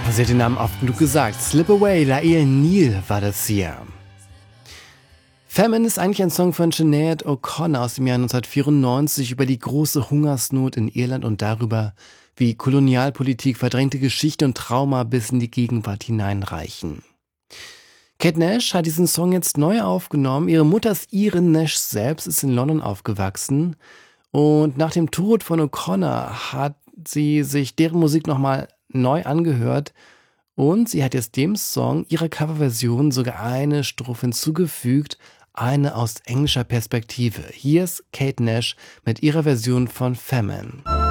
Sie hat den Namen oft genug gesagt. Slip Away, Lael Neal war das hier. Famine ist eigentlich ein Song von Sinead O'Connor aus dem Jahr 1994 über die große Hungersnot in Irland und darüber, wie Kolonialpolitik, verdrängte Geschichte und Trauma bis in die Gegenwart hineinreichen. Kate Nash hat diesen Song jetzt neu aufgenommen. Ihre Mutter ist Iren Nash selbst, ist in London aufgewachsen. Und nach dem Tod von O'Connor hat sie sich deren Musik nochmal neu angehört. Und sie hat jetzt dem Song ihrer Coverversion sogar eine Strophe hinzugefügt, eine aus englischer Perspektive. Hier ist Kate Nash mit ihrer Version von Famine.